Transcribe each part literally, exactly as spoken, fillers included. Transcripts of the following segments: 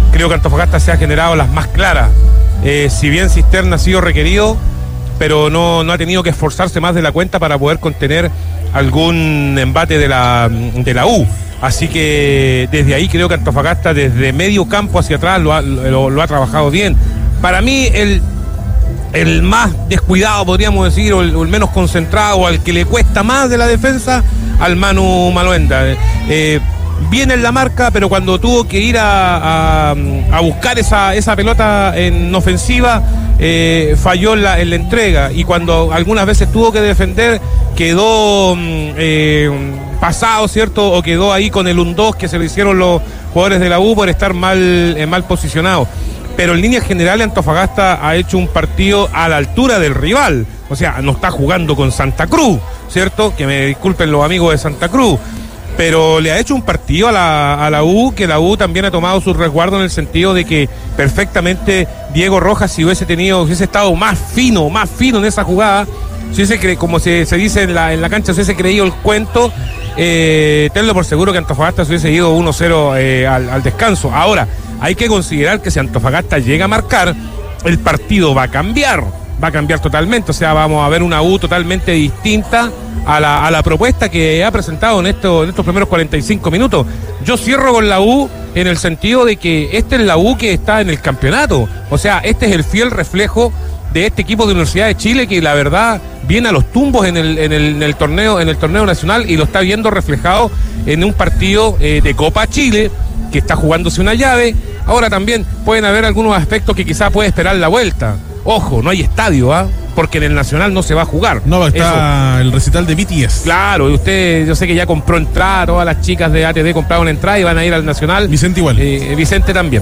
creo que Antofagasta se ha generado las más claras. Eh, si bien Cisterna ha sido requerido, pero no, no ha tenido que esforzarse más de la cuenta para poder contener algún embate de la, de la U. Así que desde ahí creo que Antofagasta, desde medio campo hacia atrás, lo ha, lo, lo ha trabajado bien. Para mí, el, el más descuidado, podríamos decir, o el, o el menos concentrado, al que le cuesta más de la defensa, al Manu Maloenda. Eh, Viene en la marca, pero cuando tuvo que ir a, a, a buscar esa, esa pelota en ofensiva, eh, falló en la, en la entrega. Y cuando algunas veces tuvo que defender, quedó eh, pasado, ¿cierto? O quedó ahí con el un dos que se le hicieron los jugadores de la U por estar mal, eh, mal posicionados. Pero en líneas generales Antofagasta ha hecho un partido a la altura del rival. O sea, no está jugando con Santa Cruz, ¿cierto? Que me disculpen los amigos de Santa Cruz. Pero le ha hecho un partido a la, a la U, que la U también ha tomado su resguardo en el sentido de que perfectamente Diego Rojas, si hubiese tenido, si hubiese estado más fino, más fino en esa jugada, si hubiese cre- como se, se dice en la, en la cancha, si hubiese creído el cuento, eh, tenlo por seguro que Antofagasta se hubiese ido uno cero eh, al, al descanso. Ahora, hay que considerar que si Antofagasta llega a marcar, el partido va a cambiar, va a cambiar totalmente, o sea, vamos a ver una U totalmente distinta a la, a la propuesta que ha presentado en, esto, en estos primeros cuarenta y cinco minutos. Yo cierro con la U en el sentido de que esta es la U que está en el campeonato. O sea, este es el fiel reflejo de este equipo de Universidad de Chile que la verdad viene a los tumbos en el, en el, en el torneo, en el torneo nacional, y lo está viendo reflejado en un partido eh, de Copa Chile que está jugándose una llave. Ahora también pueden haber algunos aspectos que quizá puede esperar la vuelta. Ojo, no hay estadio, ¿ah? ¿eh? Porque en el Nacional no se va a jugar. No, está Eso. El recital de B T S. Claro, y usted, yo sé que ya compró entrada, todas las chicas de A T D compraron entrada y van a ir al Nacional. Vicente igual. Eh, Vicente también.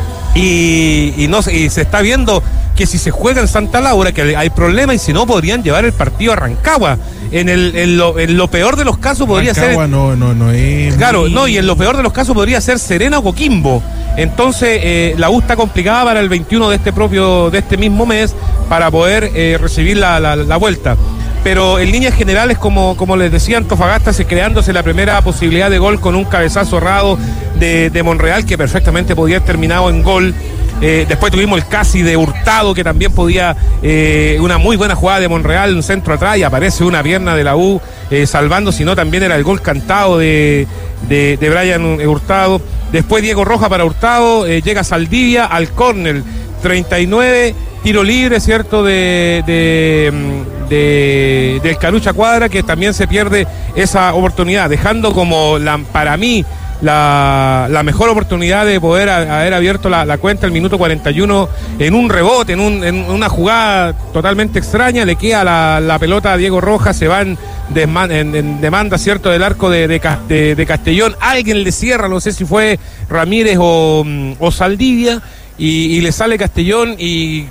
Y, y, no, y se está viendo que si se juega en Santa Laura, que hay problemas, y si no, podrían llevar el partido a Rancagua. En, el, en, lo, en lo peor de los casos podría Rancagua ser... no, no, no es... Claro, muy... no, y en lo peor de los casos podría ser Serena o Coquimbo. Entonces, eh, la U está complicada para el veintiuno de este propio, de este mismo mes, para poder eh, recibir la, la, la vuelta. Pero en líneas generales, como, como les decía, Antofagasta se creándose la primera posibilidad de gol con un cabezazo errado de, de Monreal, que perfectamente podía haber terminado en gol. Eh, después tuvimos el casi de Hurtado, que también podía, eh, una muy buena jugada de Monreal, un centro atrás, y aparece una pierna de la U eh, salvando, si no también era el gol cantado de, de, de Brian Hurtado. Después Diego Rojas para Hurtado, eh, llega Saldivia al córner, treinta y nueve, tiro libre, ¿cierto?, de, de, de, del Carucha Cuadra, que también se pierde esa oportunidad, dejando como, la, para mí, La, la mejor oportunidad de poder a, haber abierto la, la cuenta el minuto cuarenta y uno en un rebote, en, un, en una jugada totalmente extraña. Le queda la, la pelota a Diego Rojas, se va en, desman, en, en demanda, ¿cierto?, del arco de, de, de, de Castellón. Alguien le cierra, no sé si fue Ramírez o, o Saldivia, y, y le sale Castellón y...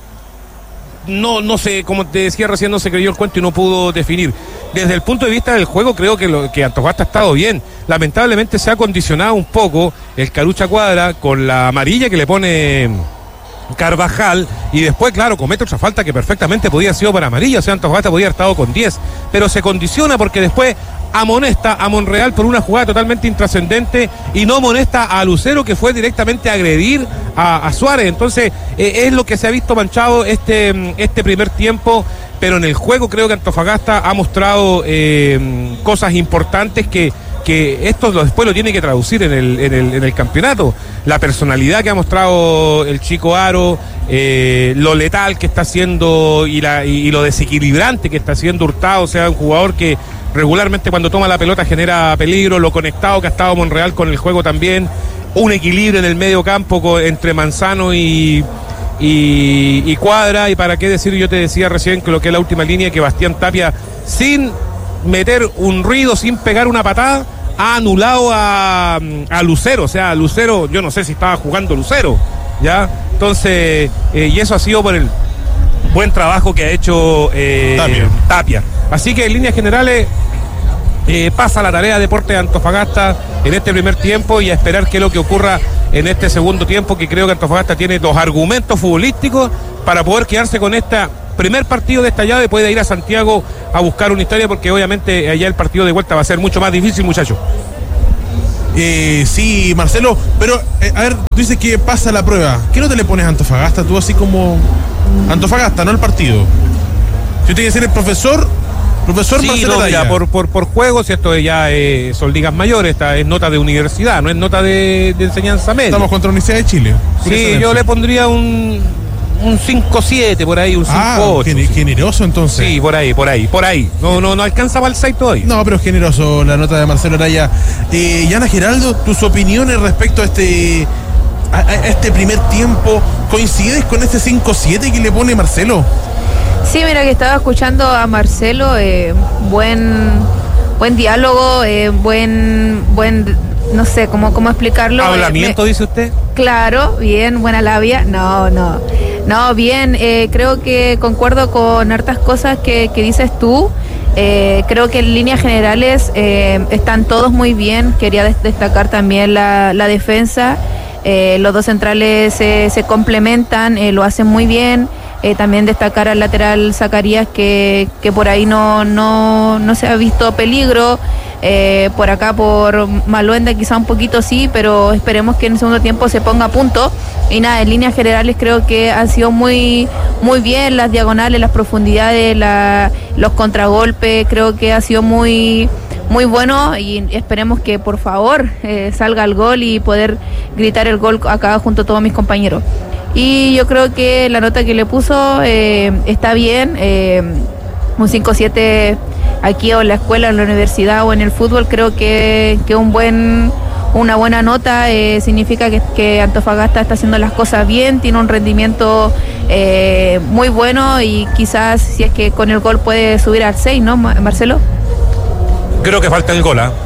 No, no sé, como te decía recién, no se creyó el cuento y no pudo definir. Desde el punto de vista del juego, creo que, lo, que Antofagasta ha estado bien. Lamentablemente se ha condicionado un poco el Carucha Cuadra con la amarilla que le pone Carvajal, y después, claro, comete otra falta que perfectamente podía haber sido para amarilla. O sea, Antofagasta podía haber estado con diez, pero se condiciona porque después amonesta a Monreal por una jugada totalmente intrascendente y no amonesta a Lucero, que fue directamente a agredir a, a Suárez. Entonces eh, es lo que se ha visto manchado este, este primer tiempo, pero en el juego creo que Antofagasta ha mostrado eh, cosas importantes que que esto después lo tiene que traducir en el, en el, en el campeonato. La personalidad que ha mostrado el chico Aro, eh, lo letal que está haciendo y, la, y, y lo desequilibrante que está haciendo Hurtado. O sea, un jugador que regularmente cuando toma la pelota genera peligro, lo conectado que ha estado Monreal con el juego también, un equilibrio en el medio campo con, entre Manzano y, y, y Cuadra. Y para qué decir, yo te decía recién que lo que es la última línea, que Bastián Tapia, sin meter un ruido, sin pegar una patada, ha anulado a, a Lucero. O sea, Lucero, yo no sé si estaba jugando Lucero, ¿ya? Entonces, eh, y eso ha sido por el buen trabajo que ha hecho eh, Tapia. Tapia. Así que en líneas generales eh, pasa la tarea de Deportes de Antofagasta en este primer tiempo, y a esperar qué es lo que ocurra en este segundo tiempo, que creo que Antofagasta tiene los argumentos futbolísticos para poder quedarse con esta primer partido de esta llave. Puede ir a Santiago a buscar una historia, porque obviamente allá el partido de vuelta va a ser mucho más difícil, muchachos. Eh, sí, Marcelo, pero eh, a ver, tú dices que pasa la prueba. ¿Qué nota le pones a Antofagasta? Tú así como... Antofagasta, no el partido. Si usted quiere ser el profesor, profesor sí, Marcelo no, Araya. mira, por, por, por juegos, esto ya eh, son ligas mayores, esta es nota de universidad, no es nota de, de enseñanza media. Estamos contra la Universidad de Chile. Sí, yo le pondría un, un cinco siete por ahí, un Ah, cinco ocho. gen- generoso entonces. Sí, por ahí, por ahí, por ahí. No, no, no alcanza para el seis todavía. No, pero es generoso la nota de Marcelo Araya. Eh, Yana Geraldo, tus opiniones respecto a este a, a este primer tiempo, ¿coincides con este cinco siete que le pone Marcelo? Sí, mira que estaba escuchando a Marcelo, eh, buen buen diálogo, eh, buen buen no sé cómo cómo explicarlo. ¿Hablamiento, eh, me, dice usted? Claro, bien, buena labia. No, no. No, bien, eh, creo que concuerdo con hartas cosas que, que dices tú. Eh, creo que en líneas generales eh, están todos muy bien. Quería des- destacar también la, la defensa. Eh, los dos centrales eh, se complementan, eh, lo hacen muy bien. Eh, también destacar al lateral Zacarías que, que por ahí no, no, no se ha visto peligro. Eh, por acá por Maluenda quizá un poquito sí, pero esperemos que en el segundo tiempo se ponga a punto. Y nada, en líneas generales creo que han sido muy muy bien las diagonales, las profundidades, la, los contragolpes, creo que ha sido muy muy bueno y esperemos que por favor eh, salga el gol y poder gritar el gol acá junto a todos mis compañeros. Y yo creo que la nota que le puso eh, está bien, eh, un cinco siete aquí o en la escuela, en la universidad o en el fútbol, creo que, que un buen, una buena nota eh, significa que, que Antofagasta está haciendo las cosas bien, tiene un rendimiento eh, muy bueno y quizás si es que con el gol puede subir al seis, ¿no, Marcelo? Creo que falta el gol, ¿ah?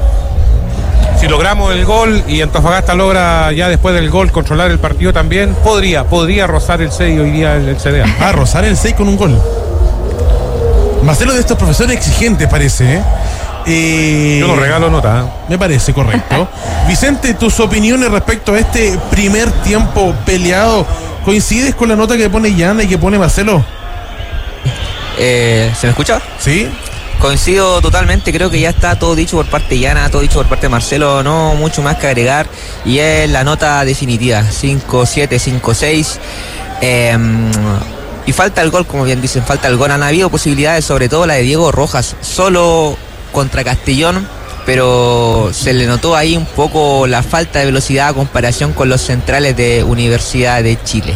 Si logramos el gol y Antofagasta logra ya después del gol controlar el partido también, podría, podría rozar el seis hoy día el, el C D A. Ah, rozar el seis con un gol. Marcelo de estos profesores exigentes parece, ¿eh? Eh, Yo no regalo nota, ¿eh? Me parece correcto. Vicente, tus opiniones respecto a este primer tiempo peleado, ¿coincides con la nota que pone Yana y que pone Marcelo? Eh, ¿Se me escucha? Sí. Coincido totalmente, creo que ya está todo dicho por parte de Yana, todo dicho por parte de Marcelo, no mucho más que agregar y es la nota definitiva, cinco siete, cinco seis. Eh, y falta el gol, como bien dicen, falta el gol. Han habido posibilidades, sobre todo la de Diego Rojas, solo contra Castellón, pero se le notó ahí un poco la falta de velocidad a comparación con los centrales de Universidad de Chile.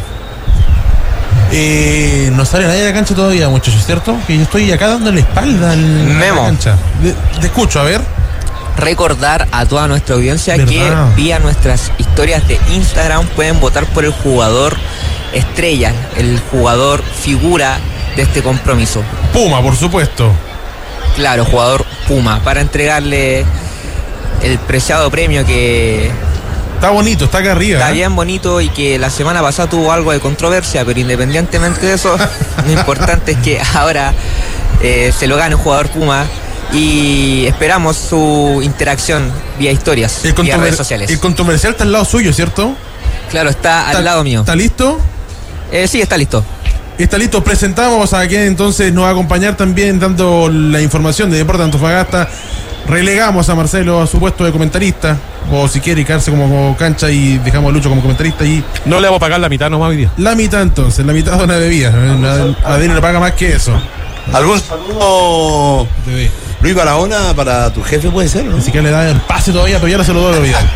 Eh, no sale nadie de la cancha todavía, muchachos, ¿cierto? Que yo estoy acá dando la espalda al, Memo. a la cancha. De- te escucho, a ver. Recordar a toda nuestra audiencia ¿Verdad? que vía nuestras historias de Instagram pueden votar por el jugador estrella, el jugador figura de este compromiso. Puma, por supuesto. Claro, jugador Puma, para entregarle el preciado premio que Está bonito, está acá arriba. está ¿eh? bien bonito y que la semana pasada tuvo algo de controversia, pero independientemente de eso, lo importante es que ahora eh, se lo gane un jugador Puma y esperamos su interacción vía historias, El, vía controver- redes sociales. el controversial está al lado suyo, ¿cierto? Claro, está ¿Está- al lado mío. ¿Está listo? Eh, sí, está listo. Está listo, presentamos a quien entonces nos va a acompañar también dando la información de Deportes Antofagasta. Relegamos a Marcelo a su puesto de comentarista, o si quiere quedarse como cancha y dejamos a Lucho como comentarista y No le vamos a pagar la mitad nomás hoy día. la mitad entonces, la mitad de una bebida. A Dino le paga más que eso. ¿Algún saludo, Luis Barahona, para tu jefe puede ser, no? Ni siquiera le da el pase todavía, pero ya lo se lo doy a Vidal.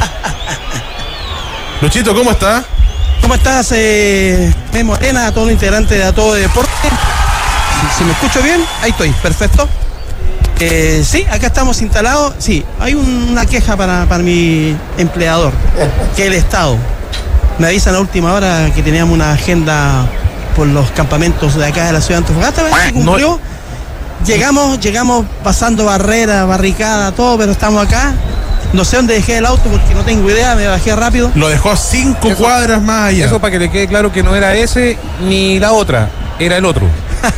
Luchito, ¿cómo está? ¿Cómo estás, eh, Memo Arena, a todos los integrantes de A Todo Deporte? Si, si me escucho bien, ahí estoy, perfecto. Eh, sí, acá estamos instalados. Sí, hay un- una queja para, para mi empleador, que es el Estado. Me avisan a última hora que teníamos una agenda por los campamentos de acá de la ciudad de Antofagasta, ¿verdad? Se cumplió. Llegamos, llegamos pasando barrera, barricada, todo, pero estamos acá. No sé dónde dejé el auto porque no tengo idea, me bajé rápido. Lo dejó a cinco Eso- cuadras más allá. Eso para que le quede claro que no era ese ni la otra, era el otro.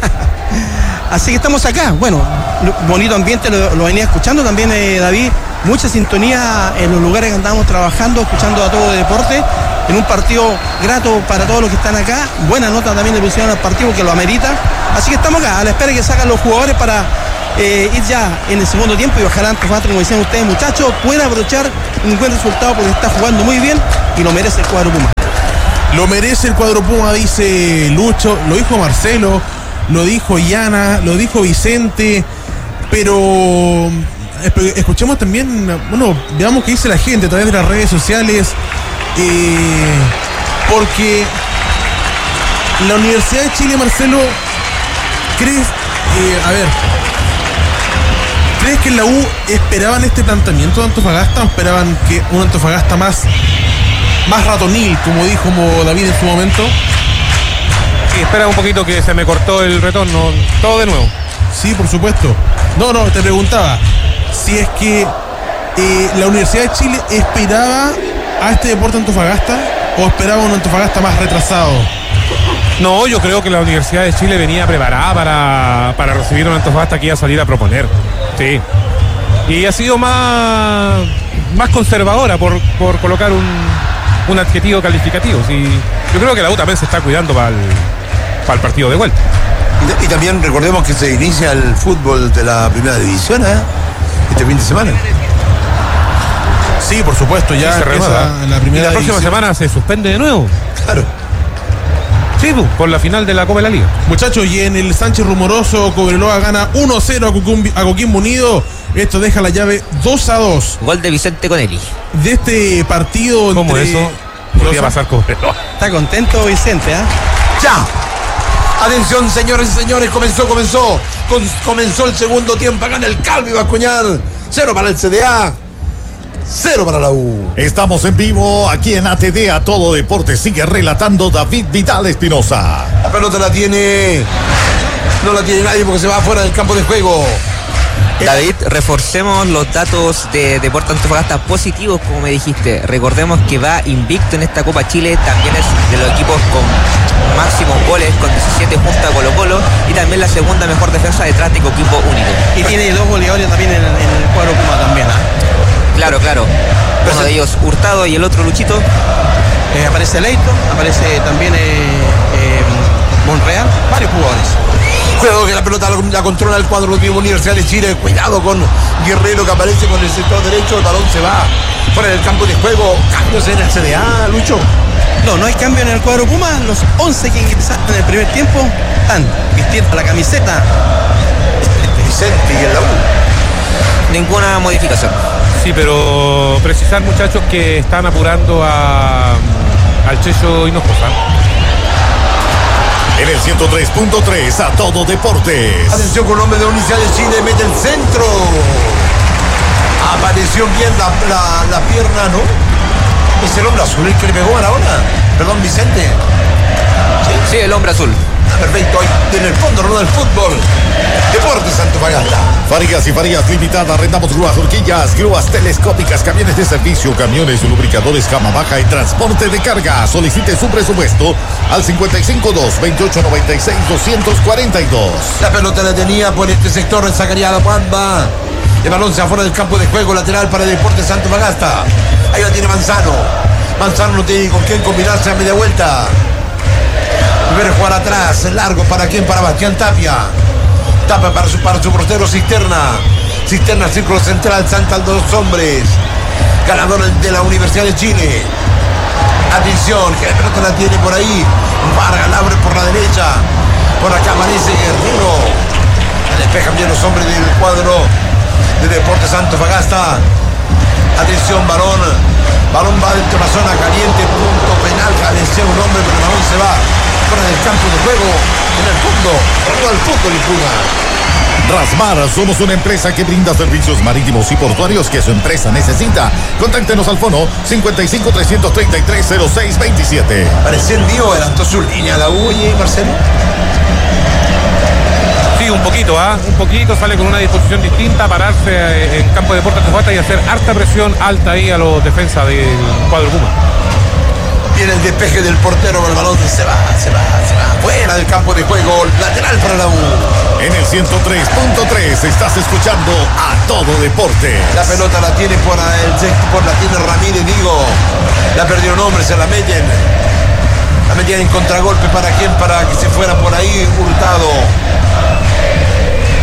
Así que estamos acá. Bueno, lo- bonito ambiente, lo, lo venía escuchando también, eh, David. Mucha sintonía en los lugares que andamos trabajando, escuchando A Todo Deporte. En un partido grato para todos los que están acá. Buena nota también le pusieron al partido que lo amerita. Así que estamos acá, a la espera que sacan los jugadores para eh, ir ya en el segundo tiempo y ojalá Antofagasta, como decían ustedes muchachos, pueda aprovechar un buen resultado porque está jugando muy bien y lo merece el cuadro Puma. Lo merece el cuadro Puma, dice Lucho, lo dijo Marcelo, lo dijo Yana, lo dijo Vicente, pero escuchemos también, bueno, veamos qué dice la gente a través de las redes sociales, eh, porque la Universidad de Chile, Marcelo, ¿crees, eh, a ver, ¿crees que en la U esperaban este planteamiento de Antofagasta o esperaban que un Antofagasta más, más ratonil, como dijo David en su momento? Sí, espera un poquito que se me cortó el retorno, todo de nuevo. Sí, por supuesto. No, no, te preguntaba si es que eh, la Universidad de Chile esperaba a este Deportes Antofagasta o esperaba un Antofagasta más retrasado. No, yo creo que la Universidad de Chile venía preparada para, para recibir un Antofagasta que iba a salir a proponer. Sí. Y ha sido más, más conservadora, por, por colocar un, un adjetivo calificativo. Sí. Yo creo que la U también se está cuidando para el, para el partido de vuelta. Y, y también recordemos que se inicia el fútbol de la primera división, ¿eh? Este fin de semana. Sí, por supuesto, ya sí, se empieza la primera y la próxima división. semana se suspende de nuevo. Claro. Sí, por la final de la Copa de la Liga. Muchachos, y en el Sánchez Rumoroso, Cobreloa gana uno cero a Coquimbo, a Coquimbo Unido. Esto deja la llave dos a dos. Gol de Vicente Conelli. De este partido ¿Cómo entre... eso? Podría pasar Cobreloa. Está contento Vicente, ¿eh? ¡Ya! Atención, señores y señores, comenzó, comenzó. Con, comenzó el segundo tiempo. Gana el Calvi Bascuñar. Cero para el C D A. Cero para la U. Estamos en vivo aquí en A T D, A Todo Deporte. Sigue relatando David Vidal Espinosa. La pelota la tiene. No la tiene nadie porque se va fuera del campo de juego. David, reforcemos los datos de Deportes Antofagasta positivos, como me dijiste. Recordemos que va invicto en esta Copa Chile. También es de los equipos con máximos goles, con diecisiete junto a Colo Colo. Y también la segunda mejor defensa detrás de Coquimbo Unido. Y tiene dos goleadores también en, en el cuadro Puma también, ¿eh? Claro, claro. Uno de ellos Hurtado y el otro Luchito. Eh, aparece Leito, aparece también eh, eh, Monreal, varios jugadores. Cuidado que la pelota la, la controla el cuadro de Universidad de Chile. Cuidado con Guerrero que aparece con el sector derecho. El balón se va fuera del campo de juego. Cambios en el C D A, Lucho. No, no hay cambio en el cuadro Puma. Los once que ingresaron en el primer tiempo están vistiendo la camiseta Vicente y el la U. Ninguna modificación. Sí, pero precisar, muchachos, que están apurando a, al Checho Hinojosa. En el ciento tres punto tres, A Todo Deportes. Atención con el hombre de Universidad de Chile. Mete el centro. Apareció bien la, la, la pierna, ¿no? Es el hombre azul el que le pegó a la hora. Perdón, Vicente. Sí, sí, el hombre azul. Ah, perfecto, ahí en el fondo no del fútbol. Deportes Antofagasta. Farías y Farías Limitada. Arrendamos grúas, horquillas, grúas telescópicas, camiones de servicio, camiones, lubricadores, gama baja y transporte de carga. Solicite su presupuesto al cincuenta y cinco dos, veintiocho noventa y seis, doscientos cuarenta y dos. La pelota la tenía por este sector, sacaría la Pamba. El balón se afuera del campo de juego, lateral para Deportes Antofagasta. Ahí la tiene Manzano. Manzano no tiene con quién combinarse a media vuelta. Ver jugar atrás, largo para quién, para Bastián Tapia. Tapia para su, para su portero Cisterna. Cisterna, círculo central, saltan dos hombres. Ganador de la Universidad de Chile. Atención, que la pelota la tiene por ahí. Vargas la abre por la derecha. Por acá aparece Guerrero. Despejan bien los hombres del cuadro de Deportes Antofagasta. Atención, balón. Balón va dentro de la zona caliente. Punto penal. Cabecea un hombre, pero el balón se va fuera del campo de juego. En el fondo. Todo el fútbol impugna. Rasmar, somos una empresa que brinda servicios marítimos y portuarios que su empresa necesita. Contáctenos al fono cincuenta y cinco, trescientos treinta y tres, cero seis veintisiete. Parece el mío, adelantó su línea la U y Marcelo. Sí, un poquito, ¿ah? ¿eh? Un poquito, sale con una disposición distinta, pararse en campo de Deportes Antofagasta y hacer harta presión alta ahí a los defensas del cuadro Puma. Viene el despeje del portero, el balón se va, se va, se va. Fuera del campo de juego, lateral para la U. En el ciento tres punto tres estás escuchando A Todo Deporte. La pelota la tiene por el sexto, por la tiene Ramírez, digo. La perdió un hombre, se la meten. La metían en contragolpe para quién, para que se fuera por ahí Hurtado.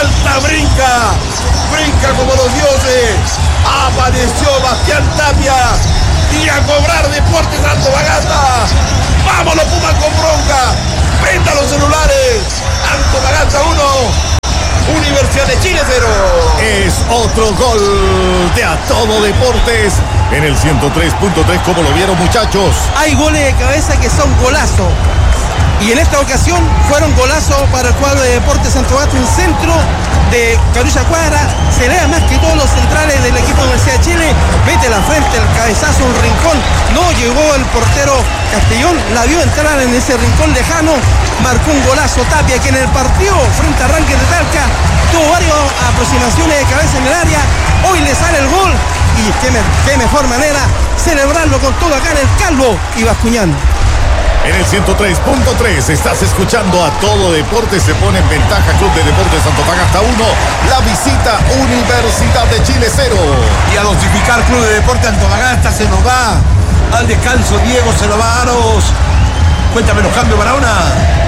salta, brinca, brinca como los dioses. Apareció Bastián Tapia y a cobrar Deportes Antofagasta. Vámonos Pumas con bronca. Prenda los celulares. Antofagasta uno, Universidad de Chile cero. Es otro gol de A Todo Deportes en el ciento tres punto tres, como lo vieron, muchachos. Hay goles de cabeza que son golazos. Y en esta ocasión fueron golazos para el cuadro de Deportes Antofagasta, un centro de Carulla Cuadra, se lea más que todos los centrales del equipo de Universidad de Chile, mete la frente, el cabezazo, un rincón, no llegó el portero Castellón, la vio entrar en ese rincón lejano, marcó un golazo Tapia, que en el partido frente a Rangers de Talca tuvo varias aproximaciones de cabeza en el área, hoy le sale el gol y qué, me, qué mejor manera celebrarlo con todo acá en el Calvo y Bascuñán. En el ciento tres punto tres estás escuchando A Todo Deportes. Se pone en ventaja Club de Deportes Antofagasta uno, la visita Universidad de Chile cero. Y a dosificar Club de Deportes Antofagasta, se nos va al descanso Diego, se lo va a Aros. Cuéntame los cambios para una.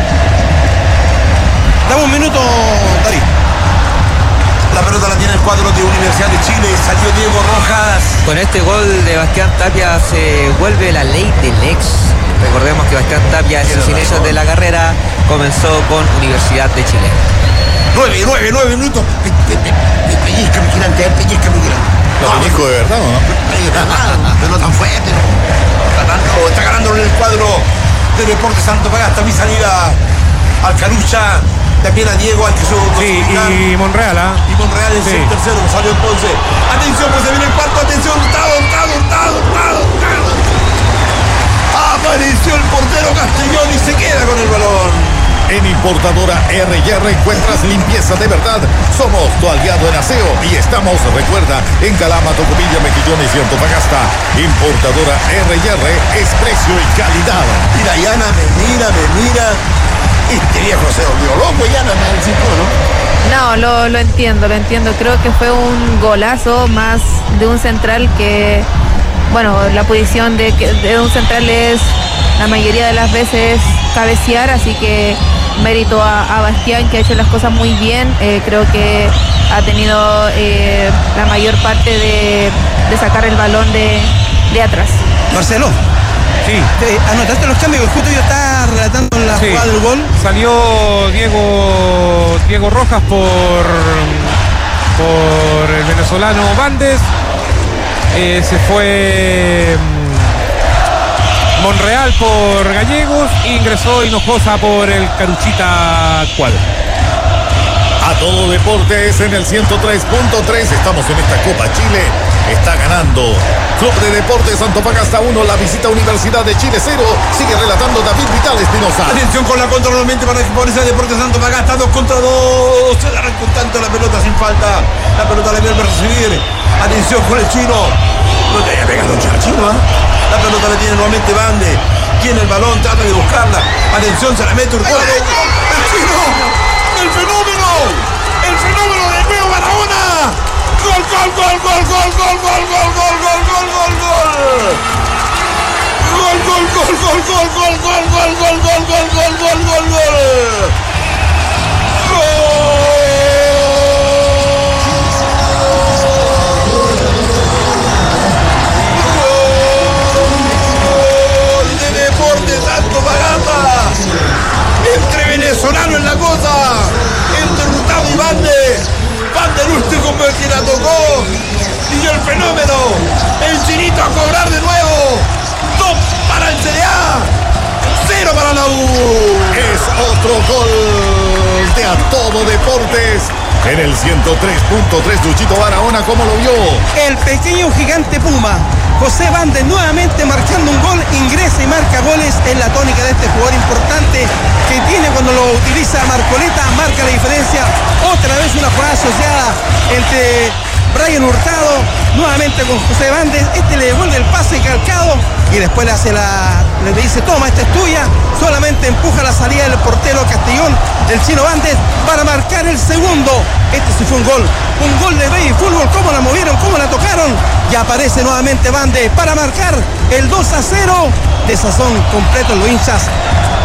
Dame un minuto, Darío. La pelota la tiene el cuadro de Universidad de Chile, salió Diego Rojas. Con este gol de Bastián Tapia se vuelve la ley del ex. Recordemos que Bastián Tapia en sus inicios de la carrera comenzó con Universidad de Chile. Nueve, nueve, nueve minutos. Pellizcame, girante, pellizcame, girante. Lo pellizco de verdad, ¿no? Pero no tan fuerte. Ganando, está ganando en el cuadro de Deportes Antofagasta. Mi salida al Carucha. También a Diego, al que subo. Sí, y Monreal, ¿ah? Y Monreal es Sí. el tercero, salió entonces. Atención, pues se viene el cuarto. Atención, Hurtado, Hurtado, Hurtado, Hurtado, Hurtado. Apareció el portero Castellón y se queda con el balón. En Importadora R y R encuentras limpieza de verdad. Somos tu aliado en aseo y estamos, recuerda, en Calama, Tocopilla, Mejillones y Antofagasta. Importadora R y R es precio y calidad. Mira, Yana me mira, me mira. Este viejo se volvió loco, Yana, me decís, ¿no? No, lo, lo entiendo, lo entiendo. Creo que fue un golazo más de un central que, bueno, la posición de, de un central es la mayoría de las veces cabecear, así que mérito a, a Bastián, que ha hecho las cosas muy bien. Eh, creo que ha tenido eh, la mayor parte de, de sacar el balón de, de atrás. Marcelo. Sí. Eh, anotaste los cambios, justo yo estaba relatando la Sí. jugada del gol. Salió Diego Diego Rojas por por el venezolano Bandes. Eh, se fue mm, Monreal por Gallegos. Ingresó Hinojosa por el Caruchita Cuadra. A Todo Deportes en el ciento tres punto tres. Estamos en esta Copa Chile. Está ganando Club de Deportes Antofagasta uno, la visita Universidad de Chile cero. Sigue relatando David Vital Espinosa. Atención con la contra nuevamente para Universidad de Deportes Antofagasta. Dos contra dos. Se la arrancó tanto la pelota sin falta. La pelota la viene a recibir. Atención con el chino. No te haya pegado el chino, ¿eh? La pelota la tiene nuevamente Bande. Tiene el balón, trata de buscarla. Atención, se la mete Hurtado. ¡El chino! ¡El fenómeno! ¡El fenómeno de Nuevo Barahona! ¡Gol, gol, gol, gol, gol, gol, gol, gol, gol, gol, gol, gol, gol! Gol, gol, gol, gol, gol, gol, gol, gol, gol, gol, gol, gol, gol, gol, gol. Gol de Deportes Antofagasta. Entre venezolano en la cosa, entre Hurtado y Bande. Bande el último que la tocó. Y el fenómeno, el chinito a cobrar de nuevo. Dos para el C D A, cero para la U. Es otro gol de A Todo Deportes en el ciento tres punto tres. Luchito Barahona, ¿cómo lo vio? El pequeño gigante Puma, José Bandes, nuevamente marcando un gol, ingresa y marca goles en la tónica de este jugador importante que tiene cuando lo utiliza Marcoleta, marca la diferencia. Otra vez una jugada asociada entre Brian Hurtado, nuevamente con José Bandes, este le devuelve el pase calcado y después le hace la, le dice toma, esta es tuya, solamente empuja la salida del portero Castellón, del chino Bandes, para marcar el segundo. Este sí fue un gol, un gol de baby fútbol, cómo la movieron, cómo la tocaron, y aparece nuevamente Bandes para marcar el dos a cero, de sazón completo en los hinchas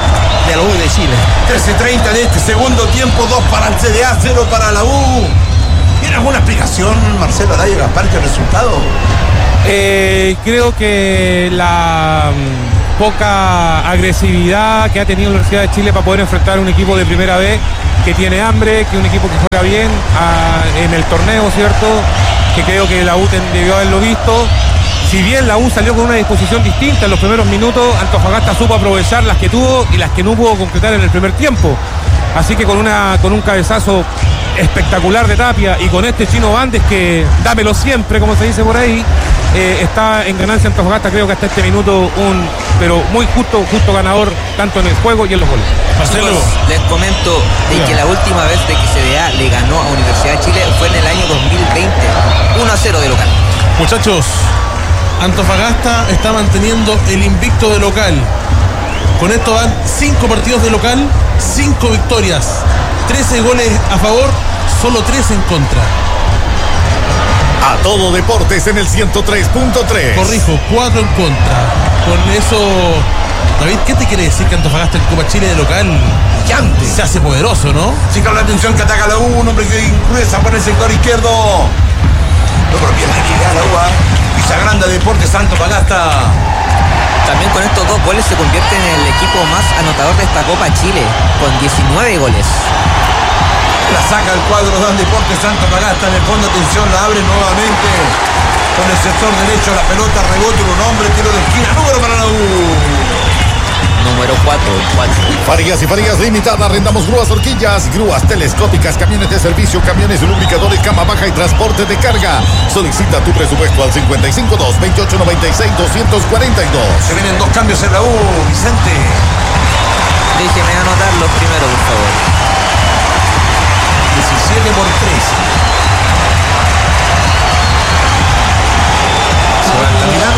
de la U de Chile. trece treinta de este segundo tiempo, dos para el C D A, cero para la U. ¿Tiene alguna explicación, Marcelo Araya Gaspar, que el resultado? Eh, creo que la mm, poca agresividad que ha tenido la Universidad de Chile para poder enfrentar a un equipo de primera vez que tiene hambre, que es un equipo que juega bien a, en el torneo, ¿cierto? Que creo que la U ten, debió haberlo visto. Si bien la U salió con una disposición distinta en los primeros minutos, Antofagasta supo aprovechar las que tuvo y las que no pudo concretar en el primer tiempo. Así que con, una, con un cabezazo espectacular de Tapia y con este Chino Bandes que dámelo siempre, como se dice por ahí, eh, está en ganancia Antofagasta. Creo que hasta este minuto un pero muy justo, justo ganador tanto en el juego y en los goles. Marcelo. Chicos, les comento de que la última vez de que C D A le ganó a Universidad de Chile fue en el año dos mil veinte, uno a cero de local. Muchachos, Antofagasta está manteniendo el invicto de local. Con esto van cinco partidos de local, cinco victorias, trece goles a favor, solo tres en contra. A todo deportes en el ciento tres punto tres. Corrijo, cuatro en contra. Con eso, David, ¿qué te quiere decir que Antofagasta en Copa Chile de local Brillante. se hace poderoso, no? Sí, con la atención que ataca la U, un hombre que ingresa por el sector izquierdo. No, pero bien la la U, ¿eh? Y se agranda Deportes Antofagasta. También con estos dos goles se convierte en el equipo más anotador de esta Copa Chile, con diecinueve goles. La saca el cuadro de Deportes Antofagasta. En el fondo, atención, la abre nuevamente. Con el sector derecho, la pelota rebota un hombre, tiro de esquina, número para la U. Número cuatro, cuatro. Farías y Farías Limitada, arrendamos grúas, horquillas, grúas telescópicas, camiones de servicio, camiones lubricadores, cama baja y transporte de carga. Solicita tu presupuesto al cincuenta y cinco dos, veintiocho noventa y seis, doscientos cuarenta y dos. Se vienen dos cambios en la U, Vicente. Déjeme anotar los primeros, por favor. diecisiete por tres. Se va a terminar.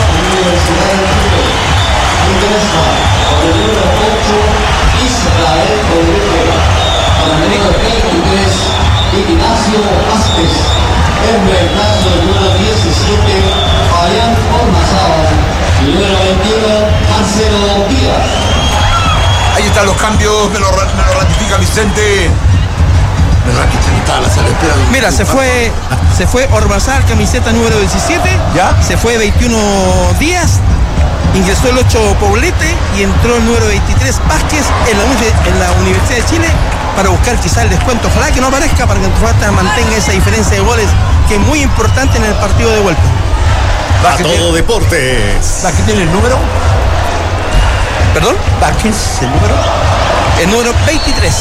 Ingresa con el número ocho, Israel Rodríguez. Con el número veintitrés, Ignacio Vázquez. En reemplazo del número diecisiete, Fabián Ormazábal. Y número veintiuno, Marcelo Díaz. Ahí están los cambios, me lo, me lo ratifica Vicente. Me ratifica la sala de espera. Mira, se fue, se fue Ormazábal, camiseta número diecisiete. ¿Ya? Se fue veintiuno Díaz. Ingresó el ocho Poblete y entró el número veintitrés Vázquez en la, en la Universidad de Chile para buscar quizá el descuento. Ojalá que no aparezca para que Antofagasta mantenga esa diferencia de goles que es muy importante en el partido de vuelta. A todo deportes. ¿Vázquez tiene el número? ¿Perdón? ¿Vázquez el número? El número veintitrés.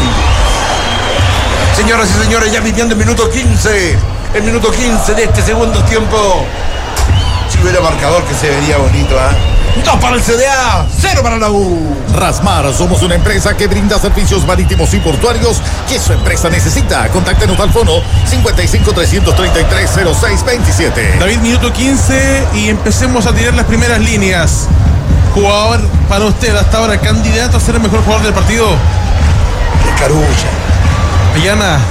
Señoras y señores, ya viviendo el minuto quince. El minuto quince de este segundo tiempo. Si hubiera marcador que se vería bonito, ¿ah? ¿eh? Dos para el C D A, cero para la U. Rasmar, somos una empresa que brinda servicios marítimos y portuarios que su empresa necesita. Contáctenos al fono cincuenta y cinco, trescientos treinta y tres, cero seis veintisiete. David, minuto quince y empecemos a tirar las primeras líneas. Jugador para usted hasta ahora, candidato a ser el mejor jugador del partido. Qué carulla. Ayana.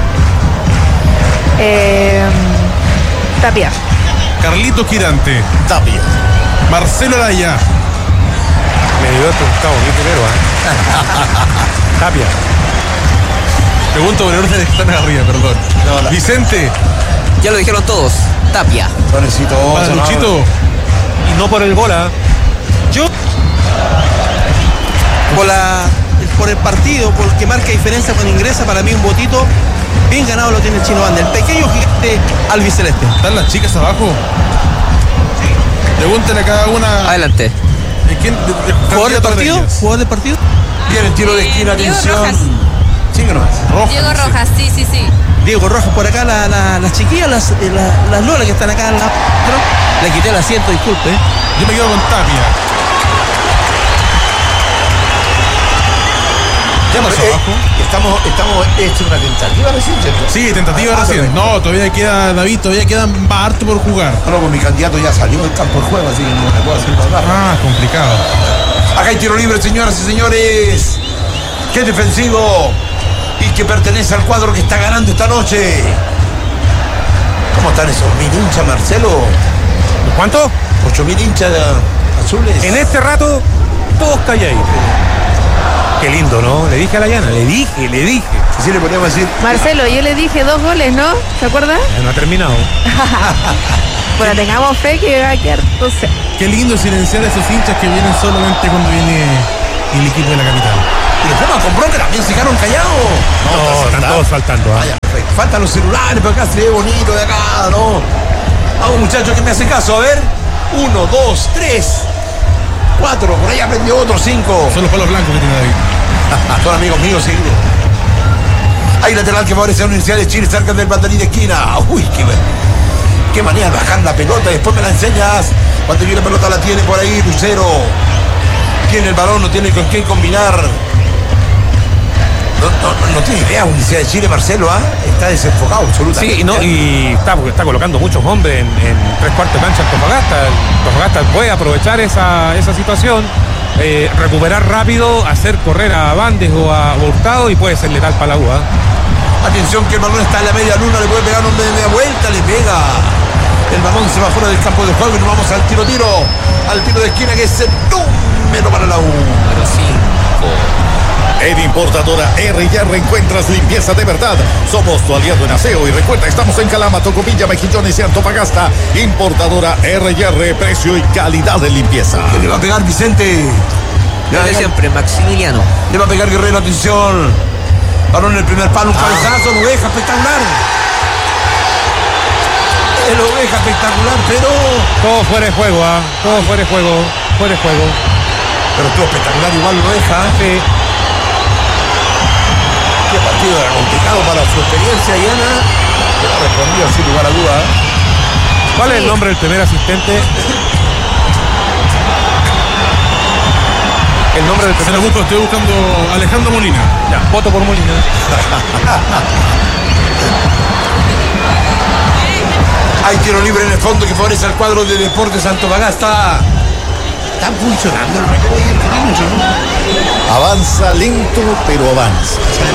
Eh, Tapia. Carlito Quirante. Tapia. Marcelo Araya. Me dio este Gustavo, mi primero, ¿eh? Tapia. Pregunto por el orden de que están arriba, perdón. No, la- Vicente. Ya lo dijeron todos, Tapia. No necesito Para oso, no. Luchito. Y no por el gol, ¿ah? Yo, por, la, por el partido, por el que marca diferencia cuando ingresa, para mí un votito bien ganado lo tiene el Chino Banda, el pequeño gigante albiceleste. ¿Están las chicas abajo? Pregúntale a cada una. Adelante. ¿De quién? De, de- ¿Jugador de candidato partido? ellas. ¿Jugador de partido? Viene el tiro de esquina, Diego atención. Rojas. Sigue nomás. Rojas, Diego dice. Rojas, sí, sí, sí. Diego Rojas por acá, la- la- las chiquillas, las, eh, la- las lolas que están acá en la... Le quité el asiento, disculpe. Yo me quedo con Tapia. ¿Qué pasó Eh, abajo? Estamos, estamos, esto es una tentativa recién, ¿cierto? Sí, tentativa Ah, recién. perfecto. No, todavía queda, David, todavía quedan harto por jugar. No, pues mi candidato ya salió del campo de juego, así que no me puedo hacer nada. Ah, complicado. Acá hay tiro libre, señoras y señores. Qué defensivo. Y que pertenece al cuadro que está ganando esta noche. ¿Cómo están esos mil hinchas, Marcelo? ¿Cuánto? Ocho mil hinchas azules. En este rato, todos calladitos. Qué lindo, ¿no? Le dije a la Llana, le dije, le dije. Así le podríamos decir. Marcelo, yo le dije dos goles, ¿no? ¿Se acuerda? Ya no ha terminado. Bueno, tengamos fe que va a quedar doce. Qué lindo silenciar a esos hinchas que vienen solamente cuando viene el equipo de la capital. Y los Pumas compró que también se quedaron callados. No, están todos saltando. ¿ah? Vaya, perfecto. Faltan los celulares, pero acá se ve bonito de acá, ¿no? Vamos, muchachos, que me hace caso. A ver. Uno, dos, tres, cuatro. Por ahí aprendió otro, cinco. Son los palos blancos que tiene David. Son amigos míos, sí. Hay lateral que favorece a la Universidad de Chile cerca del banderín de esquina. Uy, qué, qué manera de bajar la pelota. Después me la enseñas. Cuando viene la pelota la tiene por ahí Lucero. Tiene el balón, no tiene con quién combinar. No, no, no tiene idea, Universidad de Chile, Marcelo, ¿ah? ¿eh? Está desenfocado absolutamente. Sí, no, y está, está colocando muchos hombres en, en tres cuartos de cancha Antofagasta. Antofagasta puede aprovechar esa, esa situación, eh, recuperar rápido, hacer correr a Bandes o a Hurtado y puede ser letal para la U. ¿eh? Atención que el balón está en la media luna, le puede pegar un hombre de media vuelta, le pega. El balón se va fuera del campo de juego y nos vamos al tiro tiro, al tiro de esquina que es el número para la U. Número cinco. En Importadora R y R encuentras limpieza de verdad. Somos tu aliado en aseo y recuerda, estamos en Calama, Tocopilla, Mejillones y Antofagasta. Importadora R y R, precio y calidad de limpieza. ¿Qué le va a pegar Vicente? Le va a Desde pegar, siempre, Maximiliano. le va a pegar Guerrero, atención. Balón en el primer palo, un cabezazo, lo deja espectacular. Lo deja espectacular, pero... Todo fuera de juego, ¿ah? Todo fuera de juego, fuera de juego. Pero estuvo espectacular, igual lo deja. Sí. Qué partido era complicado para su experiencia, Diana. Pero respondió sin lugar a duda. ¿Cuál es el nombre del primer asistente? El nombre del Se primer lo busco, estoy buscando Alejandro Molina. Ya, voto por Molina. Hay tiro libre en el fondo que favorece al cuadro de Deportes Antofagasta. Está funcionando el reloj y el cronómetro, ¿no? Avanza lento, pero avanza.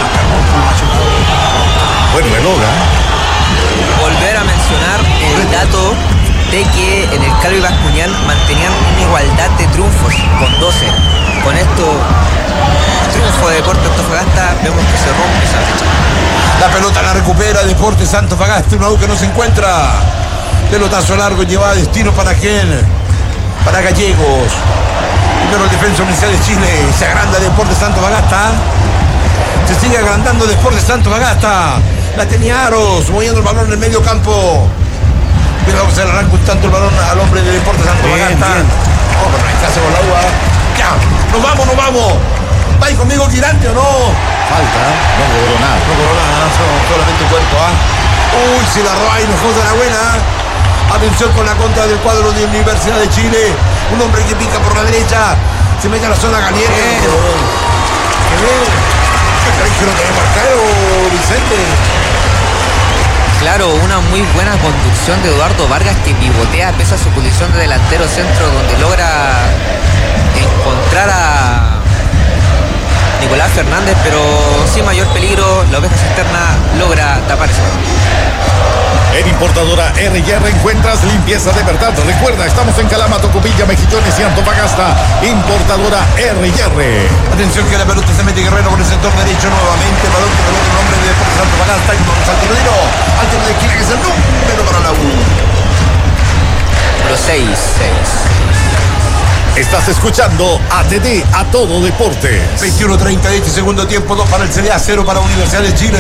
Buen reloj, ¿eh? Volver a mencionar el dato de que en el Calvi Bascuñán mantenían una igualdad de triunfos con doce. Con esto, triunfo de Deportes Antofagasta, vemos que se rompe esa fecha. La pelota la recupera Deportes Antofagasta, una U que no se encuentra. Pelotazo largo lleva a destino para quién, para Gallegos. Primero el defensa Universidad de Chile, se agranda Deportes Antofagasta. Se sigue agrandando Deportes Antofagasta. La tenía Aros, moviendo el balón en el medio campo. Pero vamos a arrancar un tanto el balón al hombre de Deportes Antofagasta. Bien, bien. Oh, pero ahí está, se con la U. Ya, nos vamos, nos vamos. ¿Va ahí conmigo Girante o no? Falta, no logró nada. No cobró nada, no, solamente cuerpo, ¿ah? Uy, se la roba y nos joda la buena. Atención con la contra del cuadro de Universidad de Chile. Un hombre que pica por la derecha. Se mete a la zona caliente. Qué bien. ¿Qué crees que lo tenemos arquero, Vicente? Claro, una muy buena conducción de Eduardo Vargas que pivotea pese a su posición de delantero centro, donde logra encontrar a Nicolás Fernández, pero sin mayor peligro. La oveja cisterna logra tapar ese balón. En Importadora R y R encuentras limpieza de verdad. Recuerda, estamos en Calama, Tocopilla, Mejillones y Antofagasta. Importadora R y R. Atención que la pelota se mete Guerrero por el sector derecho nuevamente. El balón que pelota el hombre de Deportes Antofagasta. Y vamos al tiro de tiro. Al tiro de esquina que es el número para la U. Número seis, seis. Estás escuchando A T D, A Todo Deportes. veintiuno treinta de este segundo tiempo. dos para el C D A, cero para Universidad de Chile.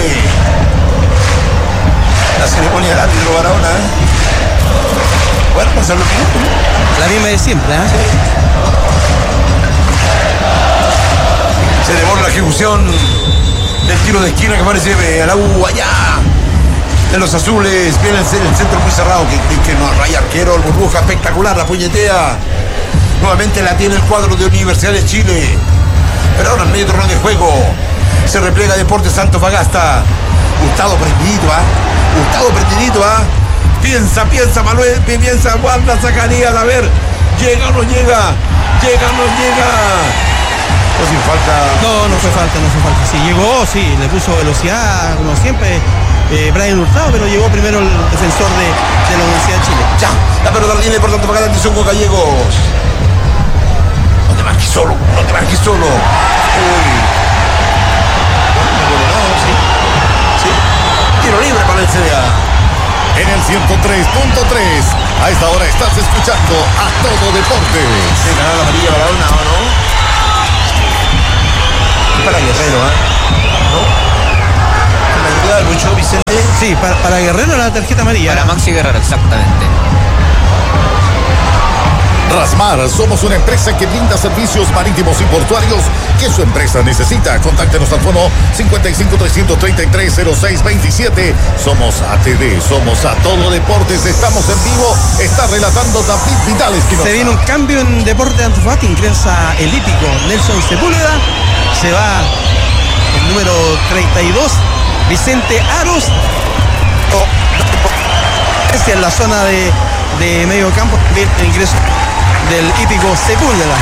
La ceremonia del árbitro Barahona, ¿eh? Bueno, pasar los minutos, ¿no? La misma de siempre, ¿eh? Se devora la ejecución del tiro de esquina que parece a la U allá. De los azules, viene el centro muy cerrado, que, que, que no raya arquero, el burbuja espectacular, la puñetea. Nuevamente la tiene el cuadro de Universidad de Chile. Pero ahora en medio terreno de juego se repliega Deportes Antofagasta. Gustavo prendidito, ¿ah? ¿eh? Gustavo prendidito, ¿ah? ¿eh? Piensa, piensa Manuel, piensa, guarda Zacarías, a ver. Llega o no llega. Llega o no llega. No sin falta. No, no fue falta, no fue falta. Sí, llegó, sí, le puso velocidad, como siempre, eh, Brian Hurtado, pero llegó primero el defensor de, de la Universidad de Chile. Ya, la pelota la tiene por tanto para atención con Gallegos. te marques solo, no te marques solo. Uy. No duele nada, sí. Sí. Tiro libre para el C D A. En el ciento tres punto tres. A esta hora estás escuchando A Todo Deportes. Se ganó la amarilla para una, ¿o no? Es para Guerrero, ¿eh? ¿No? ¿Me ayuda Lucho Vicente? Sí, para, para Guerrero la tarjeta amarilla. Para Maxi Guerrero, exactamente. Rasmar, somos una empresa que brinda servicios marítimos y portuarios que su empresa necesita. Contáctenos al fono cincuenta y cinco, trescientos treinta y tres, cero seis veintisiete. Somos A T D, somos A Todo Deportes. Estamos en vivo. Está relatando David Vidal Espinosa. Se viene un cambio en Deporte de Antofagasta. Ingresa el hípico Nelson Sepúlveda. Se va el número treinta y dos, Vicente Aros. Oh, es en la zona de, de medio campo. El ingreso del hípico Sepúlveda.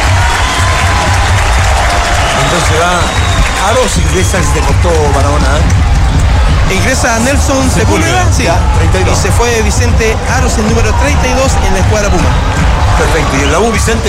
Entonces va Aros, ingresa y se te cortó Barahona. ¿eh? Ingresa Nelson Sepúlveda, sí, ya, treinta y dos. y se fue Vicente Aros, el número treinta y dos en la escuadra Puma. Perfecto. ¿Y en la U, Vicente?